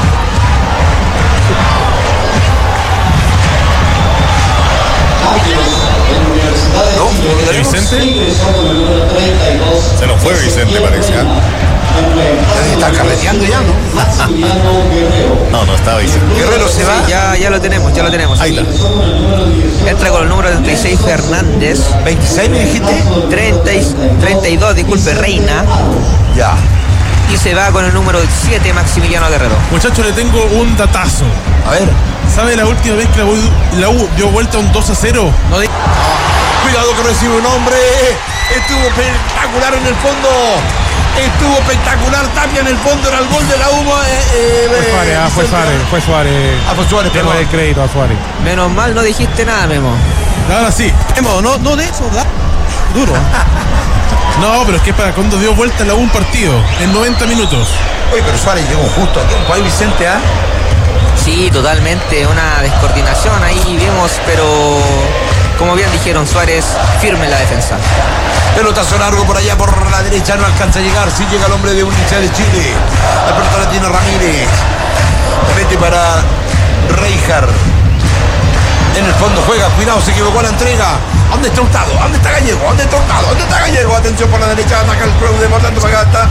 ¿No? ¿De Vicente? Se nos fue Vicente, parece. ¿eh? Está carreteando ya, ¿no? No, no está Vicente. Guerrero se va. Sí, ya, ya lo tenemos, ya lo tenemos. Ahí aquí. está. Entra con el número treinta y seis Fernández. ¿veintiséis me dijiste? treinta y, treinta y dos, disculpe, Reina. Ya. Y se va con el número siete Maximiliano Guerrero. Muchachos, le tengo un datazo. A ver. ¿Sabe la última vez que la U, la U dio vuelta a un dos a cero? No di- Cuidado que recibe un hombre. Estuvo espectacular en el fondo. Estuvo espectacular Tapia en el fondo. Era el gol de la U. Eh, eh, Fue Suárez, ah, fue Suárez, fue Suárez. Ah, fue Suárez, Demos perdón. el crédito a Suárez. Menos mal no dijiste nada, Memo. Ahora sí. Memo, no, no de eso, da duro. No, pero es que para cuando dio vuelta la U un partido en noventa minutos. Oye, pero Suárez llegó justo a tiempo. Ahí Vicente, ¿ah? Sí, totalmente, una descoordinación ahí vimos, pero como bien dijeron, Suárez firme en la defensa. Pelotazo largo por allá por la derecha, no alcanza a llegar. Sí llega el hombre de Universidad de Chile. La pelota la tiene Ramírez. Mete para Reijar. En el fondo juega, cuidado, se equivocó la entrega. ¿Dónde está Hurtado? ¿Dónde está Gallego? ¿Dónde está Hurtado? ¿Dónde está Gallego? Atención por la derecha, ataca el club de Deportes Antofagasta.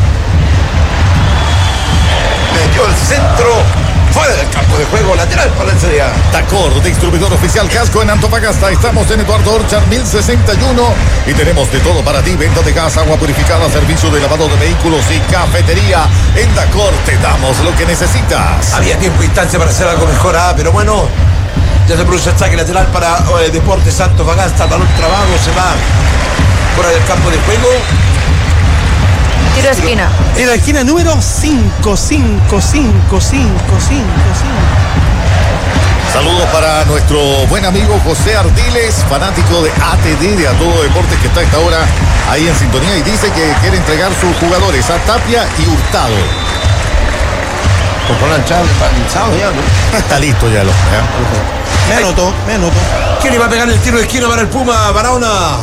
Metió el centro. Fuera del campo de juego, lateral para el C D A. Tacor, distribuidor oficial Casco en Antofagasta. Estamos en Eduardo Orchard mil sesenta y uno y tenemos de todo para ti. Venta de gas, agua purificada, servicio de lavado de vehículos y cafetería. En Tacor te damos lo que necesitas. Había tiempo e instancia para hacer algo mejor, ah, pero bueno, ya se produce el saque lateral para eh, Deportes Antofagasta. Balón trabajo, se va fuera del campo de juego. Tiro de esquina. Tiro de esquina número cinco, cinco, cinco, cinco, cinco, cinco. Saludos para nuestro buen amigo José Ardiles, fanático de A T D, de A Todo Deportes, que está a esta hora ahí en sintonía y dice que quiere entregar sus jugadores a Tapia y Hurtado. Con la chave, lanzado ya, ¿no? Está listo ya, lo, ¿eh? Me anotó, me anotó. ¿Quién iba a pegar el tiro de esquina para el Puma? Barahona.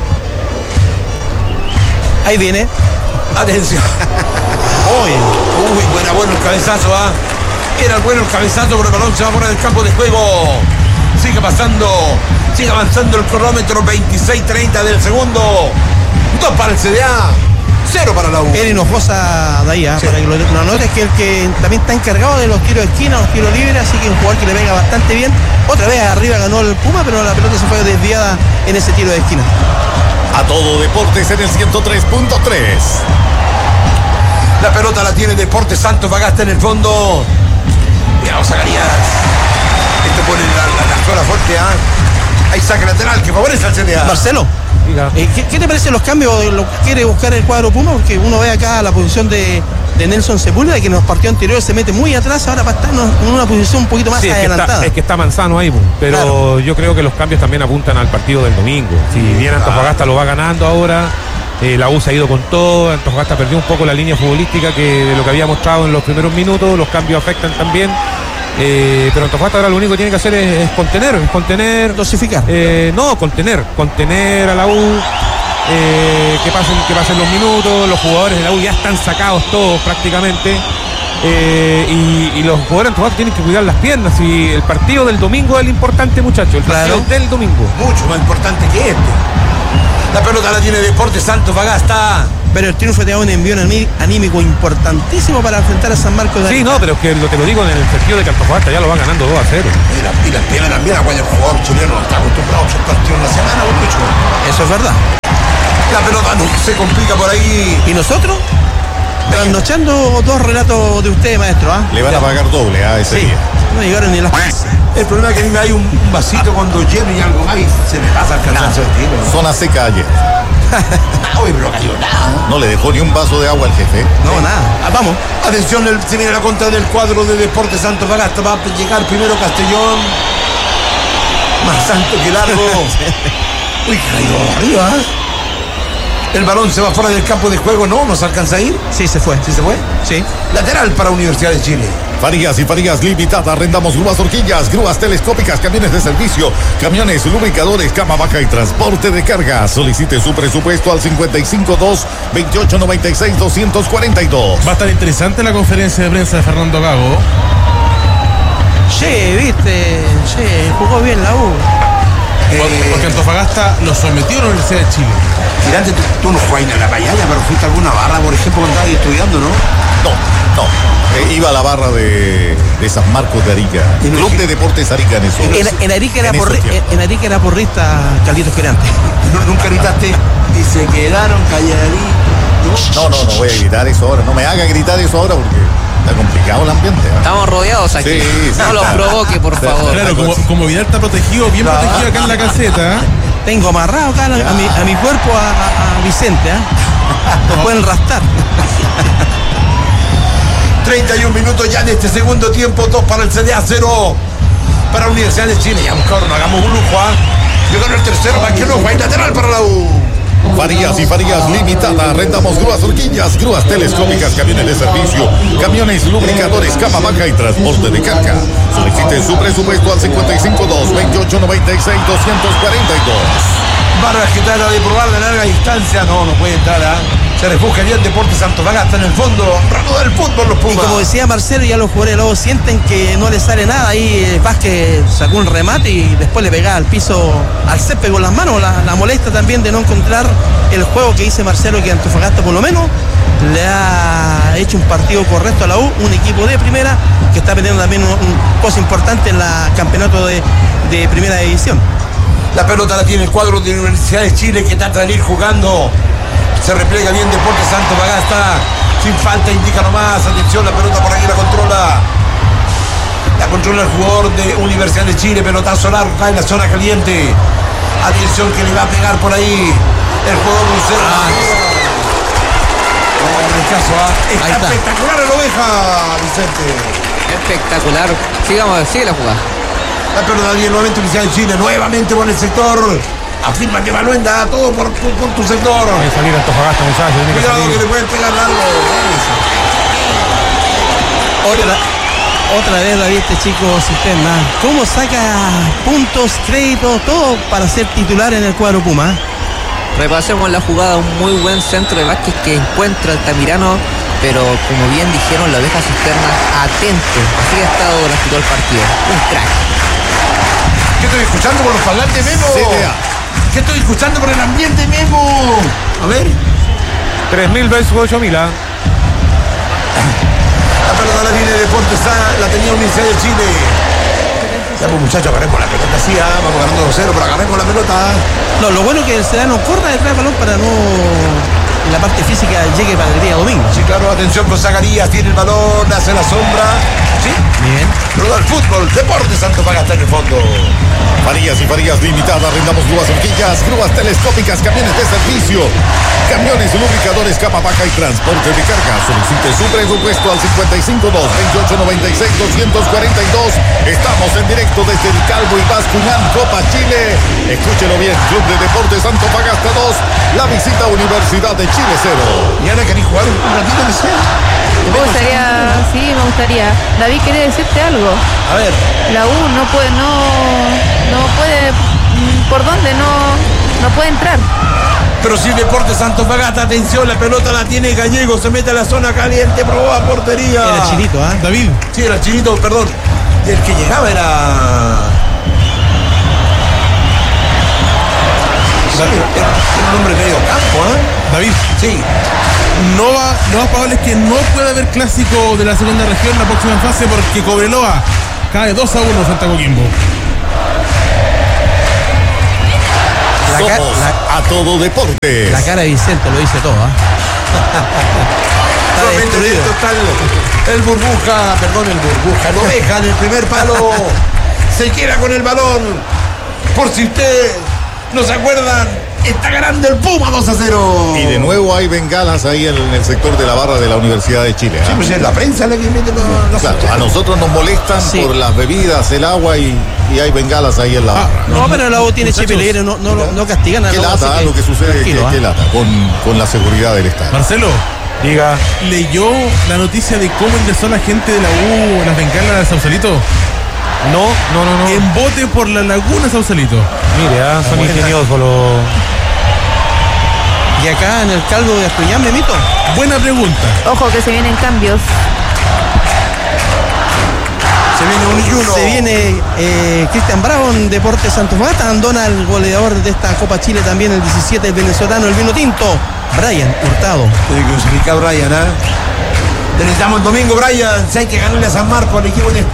Ahí viene. Atención. Oye, Uy, buena, bueno el cabezazo, ¿ah? Era bueno el cabezazo, pero el balón se va fuera del campo de juego. Sigue pasando, sigue avanzando el cronómetro, veintiséis treinta del segundo. Dos para el C D A, cero para la U. era Hinojosa de ahí, ¿eh? Sí. Para que lo, lo notes, que el que también está encargado de los tiros de esquina, los tiros libres, así que es un jugador que le pega bastante bien. Otra vez arriba ganó el Puma, pero la pelota se fue desviada en ese tiro de esquina. A Todo Deportes en el ciento tres punto tres. La pelota la tiene Deportes Antofagasta en el fondo. Cuidado, Zacarías. Esto pone la, la, la zona fuerte, ¿ah? Hay saque lateral que favorece al C D A. Marcelo, Diga. eh, ¿qué, ¿qué te parecen los cambios? Lo que quiere buscar el cuadro Puma, porque uno ve acá la posición de, de Nelson Sepúlveda, que en los partidos anteriores se mete muy atrás, ahora para estar en una posición un poquito más Sí, es que, adelantada. está, es que está Manzano ahí, pues. Pero Claro. yo creo que los cambios también apuntan al partido del domingo. Si bien Antofagasta lo va ganando ahora, eh, la U se ha ido con todo, Antofagasta perdió un poco la línea futbolística que de lo que había mostrado en los primeros minutos, los cambios afectan también. Eh, pero Antofagasta ahora lo único que tiene que hacer es, es contener, es contener. Dosificar. Eh, no, contener, contener a la U, eh, que pasen, que pasen los minutos, los jugadores de la U ya están sacados todos prácticamente. eh, y, y los jugadores Antofagasta tienen que cuidar las piernas. Y el partido del domingo es el importante, muchachos. El partido Claro. del domingo. Mucho más importante que este. La pelota la tiene Deportes Antofagasta. Pero el triunfo te da un envío anímico importantísimo para enfrentar a San Marcos de Sí, Arica. no, pero es que lo, te lo digo en el sentido de que Antofagasta ya lo van ganando dos a cero. Y la, y la pierna también, a cuando el jugador chileno no está acostumbrado a hacer partidos en la semana, mucho. Eso es verdad. La pelota no se complica por ahí. ¿Y nosotros? Trasnochando dos relatos de usted, maestro, ¿ah? Le van a pagar doble a ese Sí, día. no llegaron ni las... El problema es que a mí me hay un, un vasito cuando lleno y algo más y se me pasa el cansancio del tiro. Zona seca ayer. Uy, pero cayó nada. No le dejó ni un vaso de agua al jefe. No, nada. Ah, vamos. Atención, el, se viene la contra del cuadro de Deportes Antofagasta. Va a llegar primero Castellón. Más santo que largo. Uy, cayó arriba. ¿eh? El balón se va fuera del campo de juego. No, no se alcanza a ir. Sí, se fue. ¿Sí se fue? Sí. Lateral para Universidad de Chile. Farías y Farías Limitada, arrendamos grúas horquillas, grúas telescópicas, camiones de servicio, camiones, lubricadores, cama baja y transporte de carga. Solicite su presupuesto al cincuenta y cinco dos, veintiocho noventa y seis, doscientos cuarenta y dos. Va a estar interesante la conferencia de prensa de Fernando Gago. Sí, viste. Sí, jugó bien la U. Porque, porque Antofagasta lo sometió a la Universidad de Chile. Girante, tú, tú no juegas en la payaya, pero fuiste a alguna barra, por ejemplo, cuando estabas estudiando, ¿no? No, no. Eh, iba a la barra de, de San Marcos de Arica. Club de Deportes Arica en eso. En, en Arica era En esos porri- tiempos. en Arica era porrista Carlitos Girante. No, nunca gritaste y se quedaron calladitos. No, no, no voy a gritar eso ahora. No me haga gritar eso ahora porque está complicado el ambiente. ¿eh? Estamos rodeados aquí. Sí, sí, no los está. provoque, por Está- favor. Claro, como, como Vidal está protegido, bien Claro. protegido acá en la caseta. ¿eh? Tengo amarrado acá a, la- a mi, a mi cuerpo a, a- a Vicente, ¿ah? Lo pueden rastrar. treinta y un minutos ya en este segundo tiempo, dos para el C D A, cero para la Universidad de Chile. Ya, cabrón, no hagamos un lujo, ¿ah? Llegando el tercero, para que no juegue lateral para la U. Farías y Farías Limitada, rentamos grúas horquillas, grúas telescópicas, camiones de servicio, camiones, lubricadores, cama baja y transporte de carga. Solicite su presupuesto al cincuenta y cinco dos, veintiocho noventa y seis, doscientos cuarenta y dos. Barra que trata de probar de larga distancia. No, no puede entrar, ¿ah? Se refugia bien Deportes Antofagasta en el fondo. Reanuda el fútbol los Y Pumas. como decía Marcelo, ya los jugadores luego sienten que no le sale nada. Ahí eh, Vázquez sacó un remate y después le pegaba al piso, al césped con las manos. La, la molesta también de no encontrar el juego que dice Marcelo, que Antofagasta por lo menos le ha hecho un partido correcto a la U, un equipo de primera que está perdiendo también una un cosa importante en la campeonato de, de primera división. La pelota la tiene el cuadro de la Universidad de Chile que trata de ir jugando. Se repliega bien Deportes Antofagasta. Sin falta, indica nomás. Atención, la pelota por aquí la controla. La controla el jugador de Universidad de Chile. Pelotazo largo, cae en la zona caliente. Atención que le va a pegar por ahí el jugador Lucero. En el caso, ¿ah? Está, Ahí está. espectacular la oveja, Vicente. Espectacular. Sigamos, sigue la jugada. La pelota viene nuevamente Universidad de Chile. Nuevamente por el sector. Afirma que Maluenda, todo por, por, por tu sector. Tiene que salir Antofagasta, muchachos. Tiene que Cuidado que salir. le pueden pegar algo. Otra, otra vez David, este chico Cisterna. ¿Cómo saca puntos, créditos, todo para ser titular en el cuadro Puma? Repasemos la jugada, un muy buen centro de Vázquez que encuentra Altamirano, pero como bien dijeron, la oveja Cisterna atento, así ha estado durante todo el partido. Un crack. ¿Qué estoy escuchando por los parlantes, Memo? C D A. ¿Qué estoy escuchando por el ambiente, Memo? A ver. tres mil versus ocho mil. ¿ah? La pelota la tiene Deportes A, la tenía Universidad de Chile. Ya pues muchachos, agarremos la pelota así, ¿ah? Vamos ganando dos cero, pero agarremos la pelota. No, lo bueno es que el Sedano corra detrás del balón para no en la parte física llegue para el día domingo. Sí, claro, atención con Zacarías, tiene el balón, hace la sombra. Sí, Bien. pero el fútbol, Deportes Antofagasta en el fondo. Farías y Farías Limitada, arrendamos grúas horquillas, grúas telescópicas, camiones de servicio, camiones, lubricadores, cama baja y transporte de carga. Solicite su presupuesto al cincuenta y cinco dos, veintiocho noventa y seis, doscientos cuarenta y dos. Estamos en directo desde el Calvo y Bascuñán, Copa Chile. Escúchelo bien, Club de Deportes Antofagasta dos, la visita a Universidad de Chile cero. Y ahora queréis jugar un ratito que sea. Me gustaría, sí, me gustaría. David, ¿quiere decirte algo? A ver. La U no puede, no, no puede, mm, ¿por dónde? No, no puede entrar. Pero si Deportes Antofagasta, atención, la pelota la tiene Gallego, se mete a la zona caliente, probó a portería. Era Chinito, ¿ah? ¿eh? David. Sí, era Chinito, perdón. Y el que llegaba era... Sí, era, era un hombre medio campo, ¿eh? David. Sí. No va, lo más probable es que no pueda haber clásico de la segunda región la próxima fase porque Cobreloa cae dos a uno frente a Coquimbo. La, ca- Somos la, a todo deportes. la cara de Vicente lo dice todo, ¿ah? Está Solamente destruido. esto está el, el burbuja, perdón, el burbuja, lo deja en el primer palo, se queda con el balón. Por si usted no se acuerdan, está ganando el Puma dos a cero. Y de nuevo hay bengalas ahí en el sector de la barra de la Universidad de Chile. ¿ah? Sí, pues es la prensa la que mete los, los Claro, a nosotros nos molestan Sí. por las bebidas, el agua y, y hay bengalas ahí en la barra. No, pero la U tiene chip Muchachos, libre, no, no, no castigan a Qué la U, lata, así ah, lo que sucede, tranquilo, qué, ¿ah? qué lata, con, con la seguridad del Estado. Marcelo, Diga. ¿leyó la noticia de cómo ingresó la gente de la U a las bengalas de Sausalito? No, no, no, no. En bote por la laguna Sausalito. Mire, ah, son ingeniosos los. Y acá en el caldo de Astuñán, Memito. Buena pregunta. Ojo que se vienen cambios. Se viene un y uno. Se viene eh, Cristian Bravo en Deportes Antofagasta, abandona el goleador de esta Copa Chile también, el diecisiete, el venezolano, el vino tinto, Brian Hurtado. Tiene que clasificar Brian, ¿ah? Te necesitamos el domingo, Brian. Si hay que ganarle a San Marcos al equipo de...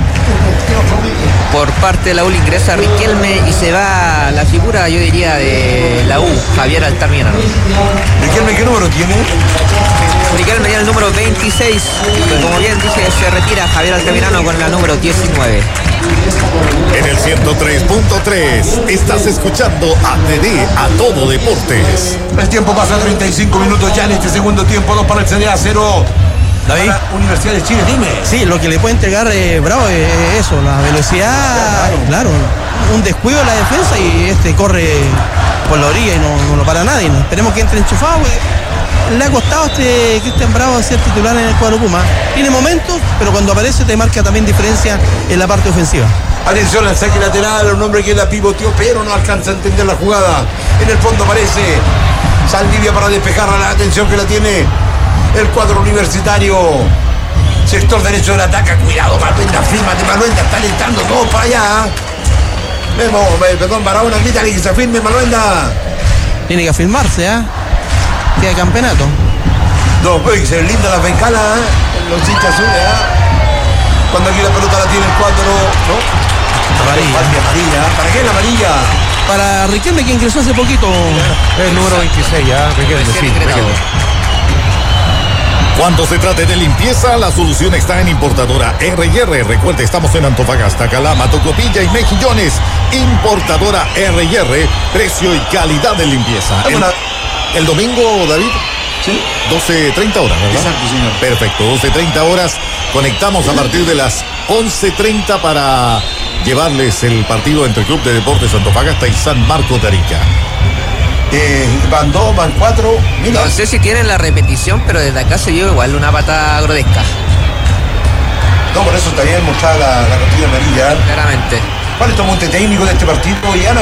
Por parte de la U ingresa Riquelme y se va la figura, yo diría, de la U, Javier Altamirano. Riquelme, ¿qué número tiene? Riquelme tiene el número veintiséis, y como bien dice, se retira Javier Altamirano con la número diecinueve. En el ciento tres punto tres estás escuchando A T D, A Todo Deportes. El tiempo pasa treinta y cinco minutos ya en este segundo tiempo. Dos para el C D A, cero David. para Universidad de Chile. Dime. Sí, lo que le puede entregar eh, Bravo es eso, la velocidad, claro, un descuido de la defensa y este corre por la orilla y no, no lo para nadie. ¿no? Esperemos que entre enchufado, porque le ha costado a este Cristian Bravo ser titular en el cuadro Puma. Tiene momentos, pero cuando aparece te marca también diferencia en la parte ofensiva. Atención al saque lateral, un hombre que la pivoteó, pero no alcanza a entender la jugada. En el fondo aparece Saldivia para despejarla. La atención que la tiene el cuadro universitario. Sector derecho del ataque. Cuidado, Maluenda, fírmate, Maluenda, está alentando todo para allá. Memo, eh, perdón, Barahona, grítale que se firme, Maluenda. Tiene que afirmarse, ¿ah? Queda campeonato. No, oye, se le linda la bengalas, ¿eh? Los hinchas azules, ¿eh? Cuando aquí la pelota la tiene el cuadro, ¿no? Amarilla. Amarilla. ¿Para qué la amarilla? Para Riquelme, que ingresó hace poquito. El número veintiséis, ya, Riquelme, sí, Recién ingresado. Riquelme. Cuando se trate de limpieza, la solución está en Importadora R y R. Recuerde, estamos en Antofagasta, Calama, Tocopilla y Mejillones. Importadora R y R, precio y calidad de limpieza. El, Vámonos. el domingo, David, Sí. doce treinta horas, ¿verdad? Exacto, señor. Perfecto, doce treinta horas. Conectamos a partir de las once treinta para llevarles el partido entre Club de Deportes Antofagasta y San Marcos de Arica. Eh, van dos, van cuatro. Mira. No sé si tienen la repetición, pero desde acá se lleva igual una pata grotesca, No, por eso está bien mostrada la, la cartilla amarilla. claramente. ¿Cuál es tu apunte técnico de este partido, Diana?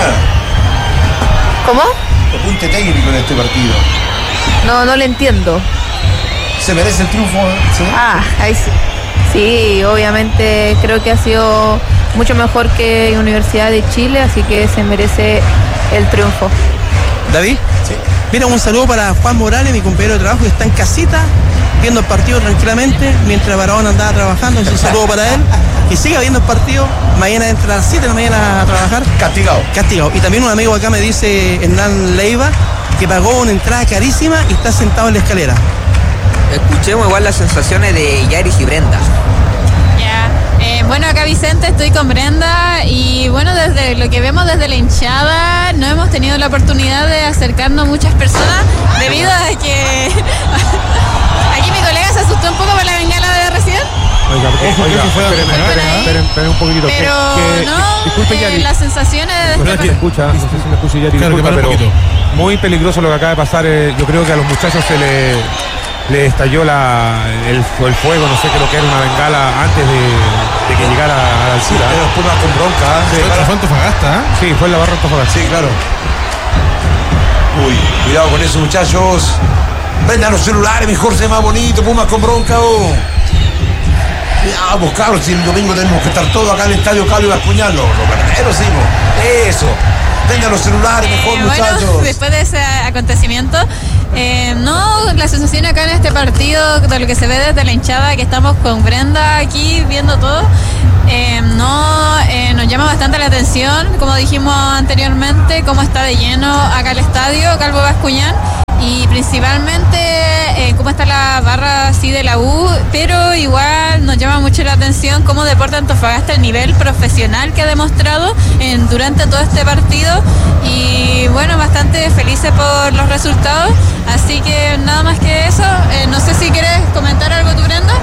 ¿Cómo? Tu apunte técnico de este partido. No, no le entiendo. ¿Se merece el triunfo? eh? ¿Sí? Ah, ahí sí. Sí, obviamente creo que ha sido mucho mejor que Universidad de Chile, así que se merece el triunfo. David. Sí. Mira, un saludo para Juan Morales, mi compañero de trabajo, que está en casita, viendo el partido tranquilamente, mientras Barahona andaba trabajando. Un saludo para él, que siga viendo el partido. Mañana entra a las siete de la mañana a trabajar. Castigado. Castigado. Y también un amigo acá me dice, Hernán Leiva, que pagó una entrada carísima y está sentado en la escalera. Escuchemos igual las sensaciones de Yaris y Brenda. Ya, eh, bueno, acá Vicente, estoy con Brenda y bueno, desde lo que vemos desde la hinchada, no hemos tenido la oportunidad de acercarnos muchas personas debido a que aquí mi colega se asustó un poco por la bengala de recién, Oiga, Ojo, oiga, que fue a esperen, pegar, esperen, ¿eh? esperen, esperen un poquitito. que- pero que- no, disculpe, eh, Yari. las sensaciones de No sé si me escucha, no sé si me escucha Yari, Claro, que disculpa, para un pero poquito. muy peligroso lo que acaba de pasar. eh, yo creo que a los muchachos se le, le estalló la, el, el fuego, no sé, creo que era una bengala antes de, de que llegara a la altura. Pero Pumas con bronca. ¿eh? Fue fue Antofagasta, ¿eh? Sí, fue en la barra Antofagasta. Sí, claro. Uy, cuidado con eso, muchachos. Vendan los celulares, mejor se más bonito. Pumas con bronca, oh. Vamos, cabros, si el domingo tenemos que estar todos acá en el estadio Carlos Bascuñán, los lo verdaderos, sí, eso. Vengan los celulares, mejor, Eh, muchachos. bueno, después de ese acontecimiento, eh, no, la sensación acá en este partido, de lo que se ve desde la hinchada, que estamos con Brenda aquí viendo todo, eh, no eh, nos llama bastante la atención, como dijimos anteriormente, cómo está de lleno acá el estadio Calvo Bascuñán. Y principalmente eh, cómo está la barra así de la U, pero igual nos llama mucho la atención cómo Deportes Antofagasta, el nivel profesional que ha demostrado en, durante todo este partido, y bueno, bastante felices por los resultados, así que nada más que eso. Eh, no sé si quieres comentar algo tú, Brenda.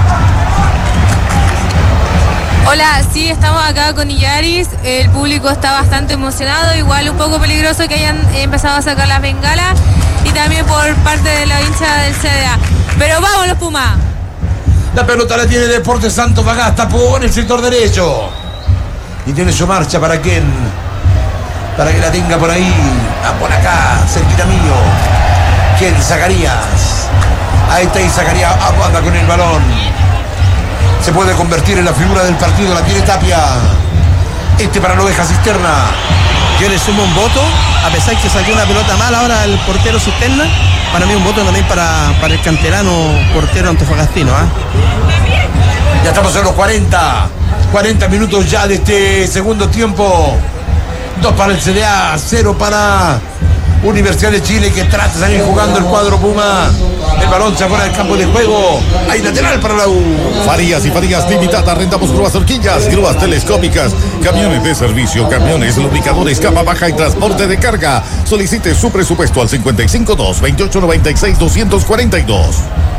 Hola, sí, estamos acá con Illaris, el público está bastante emocionado, igual un poco peligroso que hayan empezado a sacar las bengalas y también por parte de la hincha del C D A. Pero vamos los Pumas. La pelota la tiene Deportes Antofagasta por el sector derecho. Y tiene su marcha para quien, para que la tenga por ahí, ah, por acá, cerquita mío. ¿Quién? Zacarías. Ahí está, y Zacarías aguanta con el balón. Se puede convertir en la figura del partido, la tiene Tapia. Este para la Oveja Cisterna. Yo le sumo un voto, a pesar que saqué una pelota mala ahora el portero Cisterna. Para mí un voto también para, para el canterano portero antofagastino. ¿eh? Ya estamos en los cuarenta. cuarenta minutos ya de este segundo tiempo. Dos para el C D A, cero para Universidad de Chile, que trata de salir jugando el cuadro Puma. El balón se afuera del campo de juego. Hay lateral para la U. Farías y Farías Limitada. Rentamos grúas horquillas, grúas telescópicas, camiones de servicio, camiones, lubricadores, cama baja y transporte de carga. Solicite su presupuesto al cincuenta y cinco dos, veintiocho noventa y seis, doscientos cuarenta y dos.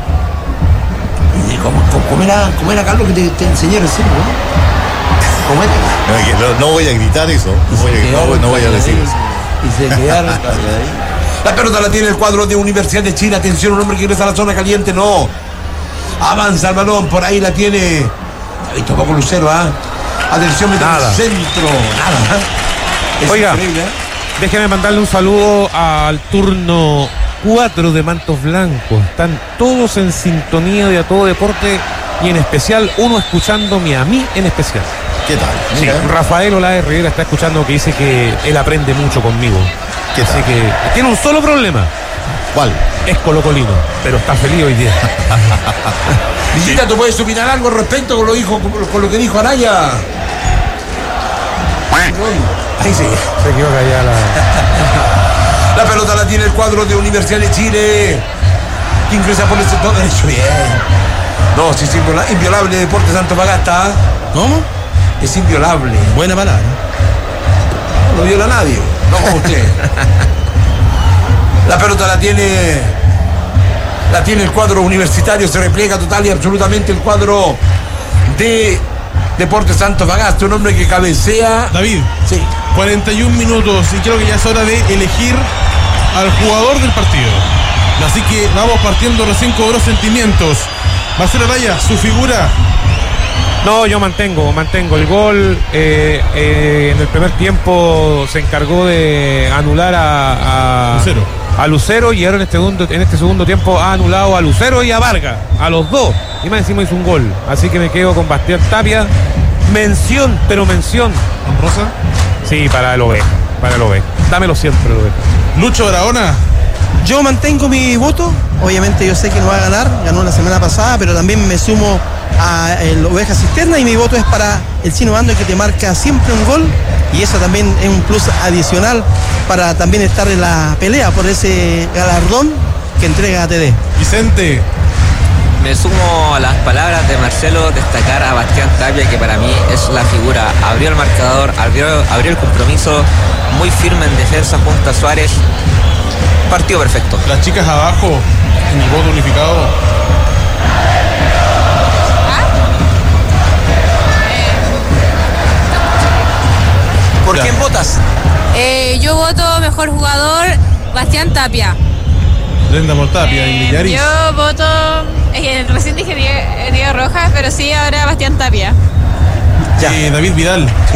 ¿Cómo, cómo, cómo, era, cómo era, Carlos, que te, te enseñé recién, ¿no? ¿Cómo era? No, no voy a gritar eso. No voy a, no, no voy a decir eso. Y se quedaron. La pelota la tiene el cuadro de Universidad de Chile. Atención, un hombre que ingresa a la zona caliente. No. Avanza el balón. Por ahí la tiene. Ahí tocó con Lucero, ¿ah? ¿eh? Atención, mete Nada. el centro. Nada. ¿eh? Es Oiga, increíble, ¿eh? déjeme mandarle un saludo al turno cuatro de Mantos Blancos. Están todos en sintonía de A Todo Deporte y en especial uno escuchándome a mí en especial. ¿Qué tal? Sí, Rafael Olaez Rivera está escuchando, que dice que él aprende mucho conmigo. ¿Qué Así tal? que tiene un solo problema. ¿Cuál? Es colocolino, pero está feliz hoy día. Visita, ¿tú puedes opinar algo al respecto con lo, dijo, con lo que dijo Araya? Ahí sí. Se equivoca ya la... La pelota la tiene el cuadro de Universidad de Chile, que ingresa por el sector derecho. Bien. No, sí, es inviola- inviolable Deportes Antofagasta. ¿Cómo? Es inviolable. Buena palabra. No viola a nadie. No como usted. La pelota la tiene. La tiene el cuadro universitario. Se repliega total y absolutamente el cuadro de Deportes Antofagasta. Un hombre que cabecea. David, Sí. cuarenta y un minutos y creo que ya es hora de elegir al jugador del partido. Así que vamos partiendo recién con los sentimientos. Marcelo Araya, su figura. No, yo mantengo, mantengo el gol. Eh, eh, en el primer tiempo se encargó de anular a, a Lucero. a Lucero, y ahora en este, segundo, en este segundo tiempo ha anulado a Lucero y a Vargas, a los dos. Y más encima hizo un gol. Así que me quedo con Bastián Tapia. Mención, pero mención. Rosa. Sí, para el Oveja, para el Oveja. Dámelo siempre, el Oveja. Lucho Barahona. Yo mantengo mi voto, obviamente yo sé que no va a ganar, ganó la semana pasada, pero también me sumo a el Oveja Cisterna y mi voto es para el Chino Bando, que te marca siempre un gol, y eso también es un plus adicional para también estar en la pelea por ese galardón que entrega A T D. Vicente. Me sumo a las palabras de Marcelo, destacar a Bastián Tapia, que para mí es la figura. Abrió el marcador, abrió, abrió el compromiso, muy firme en defensa junto a Suárez. Partido perfecto. Las chicas abajo en el voto unificado. ¿Por Ya. quién votas? Eh, yo voto mejor jugador, Bastián Tapia. Brenda Mortapia y Eh, Yaris. yo voto, eh, recién dije Diego, Diego Rojas, pero sí ahora Bastián Tapia. Eh, David Vidal.